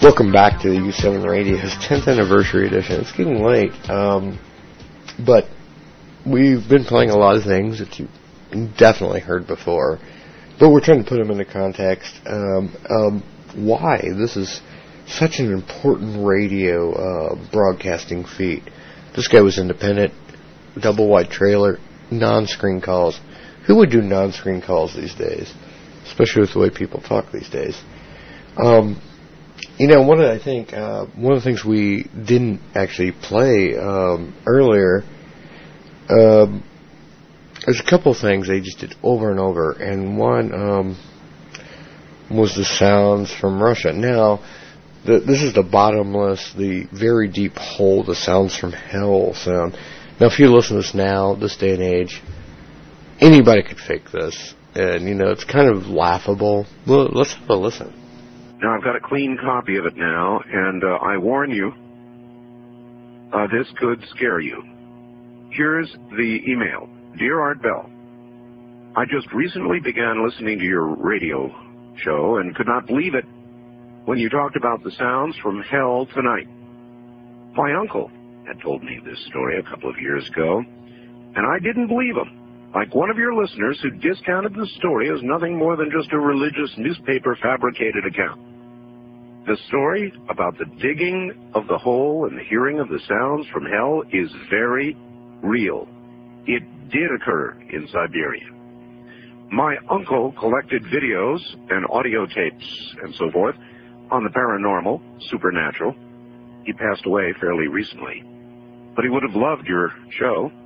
Welcome back to the U7 Radio's 10th anniversary edition. It's getting late, but we've been playing a lot of things that you definitely heard before, but we're trying to put them into context. Why this is such an important radio broadcasting feat. This guy was independent, double wide trailer, non-screen calls. Who would do non-screen calls these days? Especially with the way people talk these days. One of the things we didn't actually play earlier, there's a couple of things they just did over and over, and one was the sounds from Russia. Now, this is the bottomless, the very deep hole, the sounds from hell sound. Now, if you listen to this now, this day and age, anybody could fake this, and, it's kind of laughable. Well, let's have a listen. Now, I've got a clean copy of it now, and I warn you, this could scare you. Here's the email. Dear Art Bell, I just recently began listening to your radio show and could not believe it when you talked about the sounds from hell tonight. My uncle had told me this story a couple of years ago, and I didn't believe him. Like one of your listeners who discounted the story as nothing more than just a religious newspaper fabricated account. The story about the digging of the hole and the hearing of the sounds from hell is very real. It did occur in Siberia. My uncle collected videos and audio tapes and so forth on the paranormal, supernatural. He passed away fairly recently, but he would have loved your show.